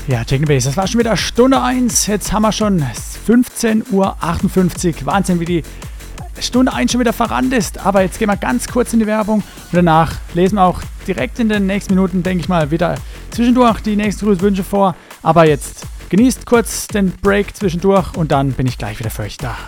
Ja, Technobase, das war schon wieder Stunde 1. Jetzt haben wir schon 15:58 Uhr. Wahnsinn, wie die Stunde 1 schon wieder verrannt ist. Aber jetzt gehen wir ganz kurz in die Werbung und danach lesen wir auch direkt in den nächsten Minuten, denke ich mal, wieder zwischendurch die nächsten Grüßwünsche vor. Aber jetzt genießt kurz den Break zwischendurch und dann bin ich gleich wieder für euch da.